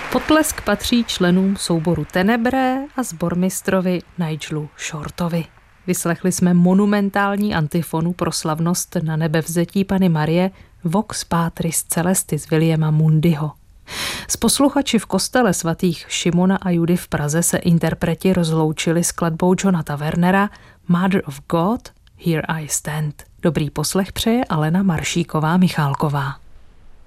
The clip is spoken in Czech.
Potlesk patří členům souboru Tenebré a sbormistrovi Nigelu Shortovi. Vyslechli jsme monumentální antifonu pro slavnost na nebevzetí Panny Marie Vox Patris Celestis Williama Mundyho. S posluchači v kostele svatých Šimona a Judy v Praze se interpreti rozloučili skladbou Johna Tavernera Mother of God, Here I Stand. Dobrý poslech přeje Alena Maršíková Michálková.